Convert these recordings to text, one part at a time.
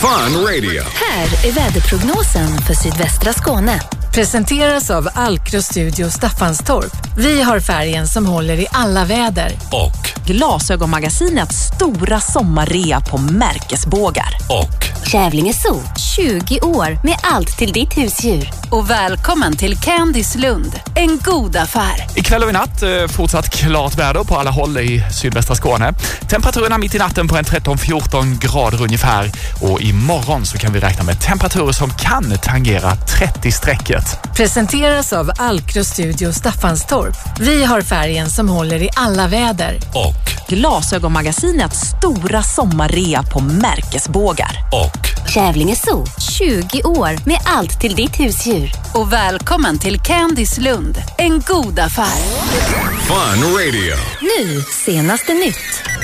Fun Radio. Här är väderprognosen för sydvästra Skåne. Presenteras av Alkro Studio Staffanstorp. Vi har färgen som håller i alla väder. Och Glasögonmagasinets stora sommarrea på märkesbågar. och Kävlinge Zoo, 20 år med allt till ditt husdjur. Och välkommen till Candice Lund, en god affär. Ikväll och i natt fortsatt klart väder på alla håll i sydvästra Skåne. Temperaturerna mitt i natten på en 13-14 grader ungefär. Och imorgon så kan vi räkna med temperaturer som kan tangera 30-strecket. Presenteras av Alkro Studio Staffanstorp. Vi har färgen som håller i alla väder. och Glasögonmagasinets stora sommarrea på märkesbågar. och Kävlinge Zoo, 20 år med allt till ditt husdjur. Och välkommen till Candice Lund, en god affär. Fun Radio. Nu, senaste nytt.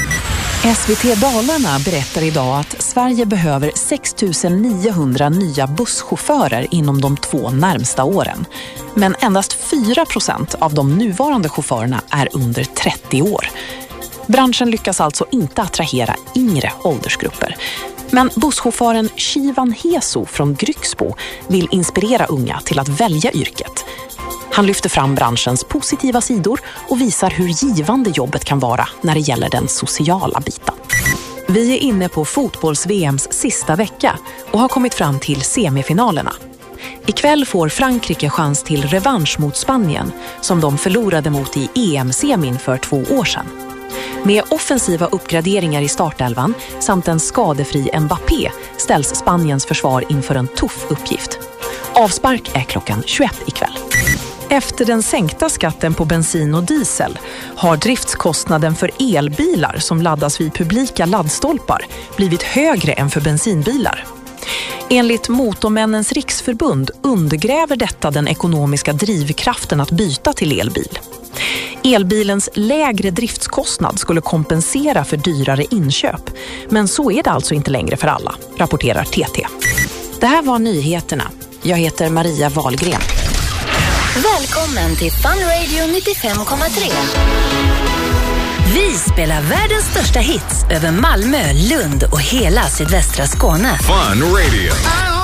SVT Dalarna berättar idag att Sverige behöver 6 900 nya busschaufförer inom de 2 närmsta åren. Men endast 4% av de nuvarande chaufförerna är under 30 år. Branschen lyckas alltså inte attrahera yngre åldersgrupper. Men busschauffören Shivan Heso från Grycksbo vill inspirera unga till att välja yrket. Han lyfter fram branschens positiva sidor och visar hur givande jobbet kan vara när det gäller den sociala biten. Vi är inne på fotbolls-VMs sista vecka och har kommit fram till semifinalerna. Ikväll får Frankrike chans till revansch mot Spanien som de förlorade mot i EM-semin för 2 år sedan. Med offensiva uppgraderingar i startelvan samt en skadefri Mbappé ställs Spaniens försvar inför en tuff uppgift. Avspark är klockan 21 ikväll. Efter den sänkta skatten på bensin och diesel har driftskostnaden för elbilar som laddas vid publika laddstolpar blivit högre än för bensinbilar. Enligt Motormännens riksförbund undergräver detta den ekonomiska drivkraften att byta till elbil. Elbilens lägre driftskostnad skulle kompensera för dyrare inköp, men så är det alltså inte längre för alla, rapporterar TT. Det här var nyheterna. Jag heter Maria Wahlgren. Välkommen till Fun Radio 95,3. Vi spelar världens största hits över Malmö, Lund och hela sydvästra Skåne. Fun Radio.